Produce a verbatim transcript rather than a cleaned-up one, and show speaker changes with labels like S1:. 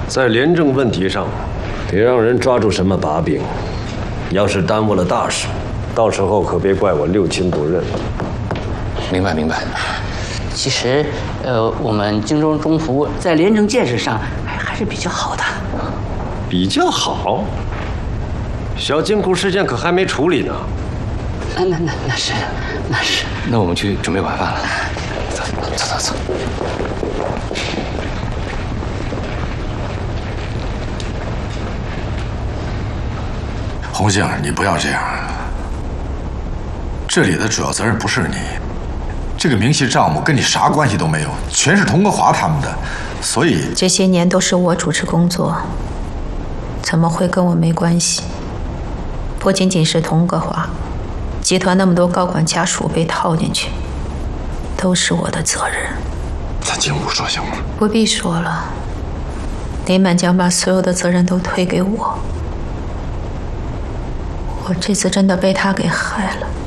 S1: 在廉政问题上，得让人抓住什么把柄。要是耽误了大事，到时候可别怪我六亲不认。
S2: 明白明白。
S3: 其实，呃，我们京中中福在廉政建设上还还是比较好的。
S1: 比较好？小金库事件可还没处理呢。
S3: 那那那那是，那是。
S2: 那我们去准备晚饭了。走走走走。
S4: 洪杏，你不要这样。这里的主要责任不是你，这个明细账目跟你啥关系都没有，全是佟国华他们的，所以
S5: 这些年都是我主持工作，怎么会跟我没关系？不仅仅是佟国华，集团那么多高管家属被套进去，都是我的责任。
S4: 咱进屋说行吗？
S5: 不必说了，林满江把所有的责任都推给我。我这次真的被他给害了。